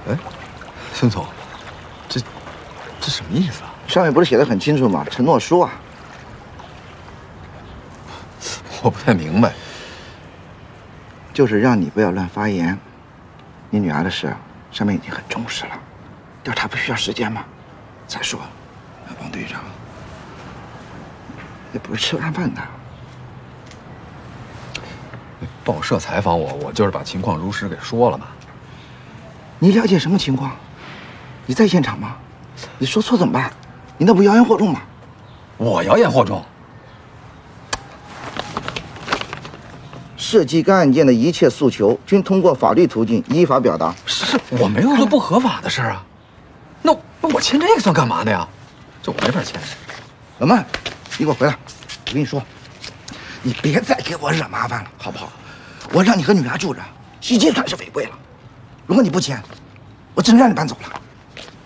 哎，孙总，这什么意思啊？ 上面不是写的很清楚吗？承诺书啊。 我不太明白。 就是让你不要乱发言。你女儿的事，上面已经很重视了，调查不需要时间吗？再说，王队长也不是吃完饭的。 报社采访我，我就是把情况如实给说了嘛。 你了解什么情况？你在现场吗？你说错怎么办？你那不妖言惑众吗？ 我妖言惑众？ 涉及该案件的一切诉求，均通过法律途径依法表达。 是我没有做不合法的事啊。那我签这个算干嘛的呀？这我没法签。 老曼，你给我回来！我跟你说，你别再给我惹麻烦了，好不好？我让你和女儿住着，已经算是违规了。如果你不签，我真让你搬走了。